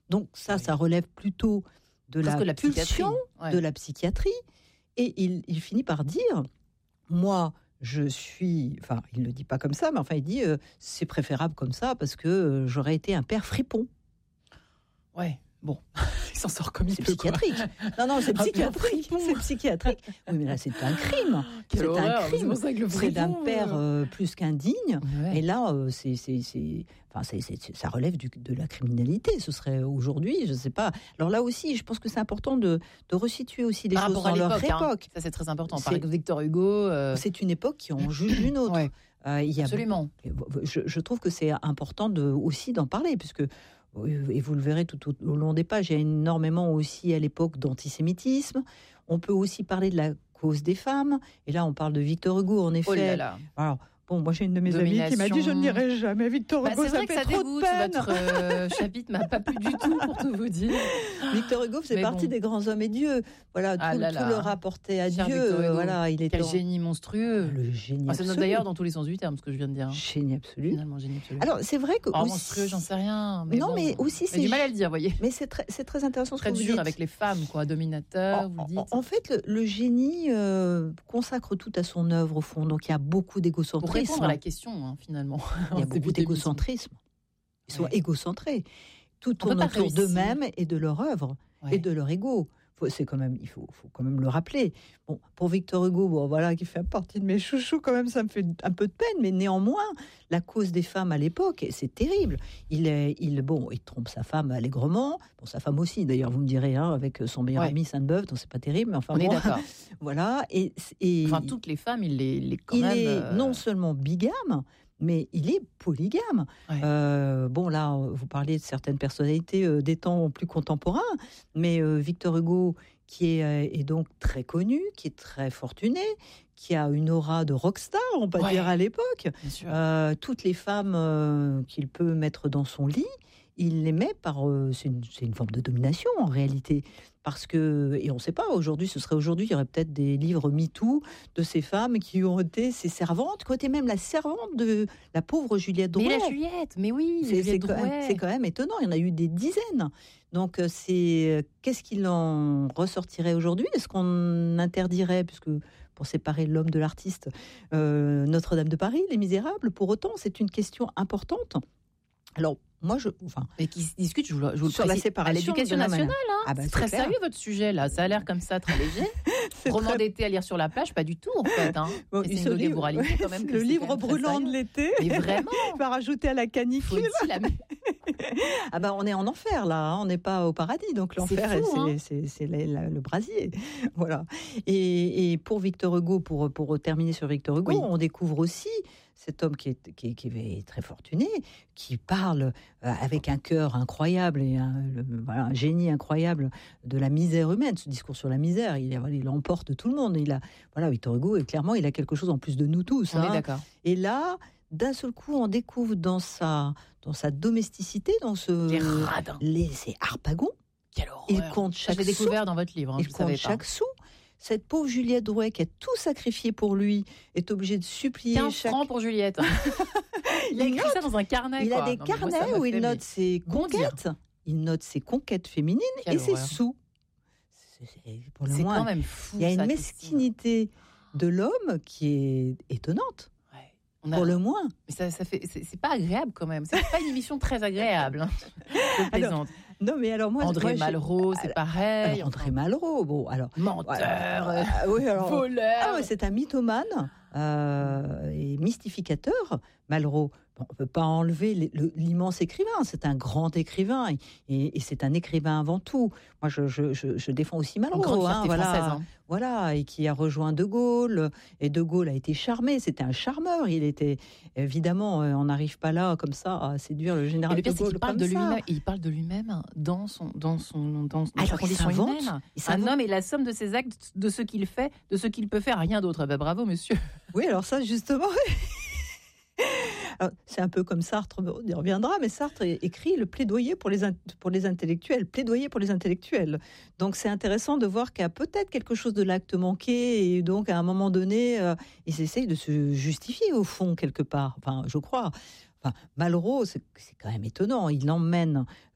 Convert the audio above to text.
Donc ça relève plutôt de la pulsion, de la psychiatrie. Et il finit par dire, moi, je suis... Enfin, il ne le dit pas comme ça, mais enfin, il dit, c'est préférable comme ça parce que j'aurais été un père fripon. Ouais, bon, il s'en sort comme il peut. C'est psychiatrique. Non, c'est psychiatrique. C'est psychiatrique. Oui, mais là, c'est un crime. Quelle c'est horreur, un crime. C'est d'un père plus qu'indigne. Ouais. Et là, ça relève de la criminalité. Ce serait aujourd'hui, je ne sais pas. Alors là aussi, je pense que c'est important de resituer aussi les choses dans leur époque. Ça, c'est très important. Par exemple, Victor Hugo... C'est une époque qui en juge une autre. Ouais. Absolument. Je trouve que c'est important aussi d'en parler, puisque... Et vous le verrez tout au long des pages, il y a énormément aussi à l'époque d'antisémitisme. On peut aussi parler de la cause des femmes. Et là, on parle de Victor Hugo, en effet. Oh là là. Alors, bon, moi j'ai une de mes amies qui m'a dit je n'irai jamais Victor Hugo, c'est ça vrai fait que ça trop dégoûte, de peine. Votre chapitre m'a pas plu du tout, pour tout vous dire. Victor Hugo faisait partie des grands hommes et Dieu. Voilà, tout le rapportait à Dieu. Voilà, il était quel génie monstrueux. Le génie absolu. C'est d'ailleurs dans tous les sens du terme, ce que je viens de dire. Génie absolu. Finalement, génie absolu. Alors, c'est vrai que... aussi... monstrueux, j'en sais rien. Mais non, mais aussi... J'ai du mal à le dire, vous voyez. Mais c'est très intéressant ce que vous dites. Très dur avec les femmes, quoi, dominateur, vous dites. En fait, le génie consacre tout à son œuvre, au fond. Donc, il y a beaucoup d'égocentrisme. Pour répondre à la question, finalement. Il y a beaucoup d'égocentrisme. Ils sont égocentrés. Tout tourne autour d'eux-mêmes et de leur œuvre et de leur ego. Il faut quand même le rappeler. Bon, pour Victor Hugo, qui fait partie de mes chouchous, quand même, ça me fait un peu de peine, mais néanmoins, la cause des femmes à l'époque, c'est terrible. Il trompe sa femme allègrement, sa femme aussi, d'ailleurs, vous me direz, avec son meilleur ami Sainte-Beuve, donc c'est pas terrible, mais enfin, on est d'accord. Voilà. Et toutes les femmes, il est non seulement bigame, mais il est polygame. Ouais. Là, vous parliez de certaines personnalités des temps plus contemporains, mais Victor Hugo, qui est donc très connu, qui est très fortuné, qui a une aura de rockstar, on peut dire à l'époque. Toutes les femmes qu'il peut mettre dans son lit, il les met c'est une forme de domination en réalité. Parce que, et on ne sait pas, il y aurait peut-être des livres MeToo de ces femmes qui ont été ses servantes, qui ont été même la servante de la pauvre Juliette Drouet. Mais la Juliette, mais oui, c'est quand même étonnant, il y en a eu des dizaines. Donc, qu'est-ce qu'il en ressortirait aujourd'hui ? Est-ce qu'on interdirait, puisque pour séparer l'homme de l'artiste, Notre-Dame de Paris, Les Misérables, pour autant, c'est une question importante. Alors, mais qui se discute, je vous le sur la séparation à l'éducation nationale. C'est très clair. sérieux votre sujet là. Ça a l'air comme ça très léger. Roman d'été à lire sur la plage, pas du tout en fait. C'est une moralité quand même. Le livre brûlant de l'été. Mais vraiment. Il va rajouter à la canicule. On est en enfer là. On n'est pas au paradis. Donc l'enfer, c'est le brasier. Voilà. Et pour Victor Hugo, pour terminer sur Victor Hugo, on découvre aussi cet homme qui est très fortuné, qui parle avec un cœur incroyable et un génie incroyable de la misère humaine. Ce discours sur la misère, il emporte tout le monde. Victor Hugo, et clairement, il a quelque chose en plus de nous tous. On est d'accord. Et là, d'un seul coup, on découvre dans sa domesticité, c'est Harpagon. Quelle horreur. Il compte chaque sou. Je l'ai découvert dans votre livre. Il compte chaque sou. Cette pauvre Juliette Drouet qui a tout sacrifié pour lui est obligée de supplier 15 francs pour Juliette. Il a écrit ça dans un carnet. Il a des carnets où il note ses conquêtes. Il note ses conquêtes féminines et ses sous. Pour le moins, quand même fou. Il y a une mesquinité de l'homme qui est étonnante. Pour le moins. Mais ça fait, c'est pas agréable quand même. C'est pas une émission très agréable. Je plaisante. Moi, André Malraux, c'est pareil. André Malraux, menteur, voleur. C'est un mythomane et mystificateur, Malraux. On ne peut pas enlever l'immense écrivain. C'est un grand écrivain et c'est un écrivain avant tout. Moi, je défends aussi Malraux. Une grande fierté française. Voilà, et qui a rejoint De Gaulle. Et De Gaulle a été charmé. C'était un charmeur. Il était évidemment, on n'arrive pas là comme ça à séduire le général de Gaulle. Il parle de lui-même dans sa condition humaine. Un homme est la somme de ses actes, de ce qu'il fait, de ce qu'il peut faire. Rien d'autre. Bravo, monsieur. Oui, alors ça, justement. Alors, c'est un peu comme Sartre, on y reviendra, mais Sartre écrit le plaidoyer pour les intellectuels, plaidoyer pour les intellectuels. Donc c'est intéressant de voir qu'il y a peut-être quelque chose de l'acte manqué, et donc à un moment donné, ils essayent de se justifier au fond quelque part. Enfin, je crois. Malraux, c'est quand même étonnant. Il emmène